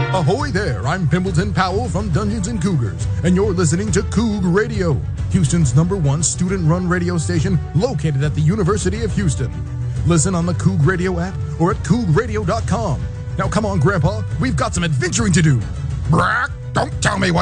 Ahoy there, I'm Pimbleton Powell from Dungeons & Cougars, and you're listening to Coug Radio, Houston's #1 student-run radio station located at the University of Houston. Listen on the Coug Radio app or at cougradio.com. Now come on, Grandpa, we've got some adventuring to do. Brack, don't tell me what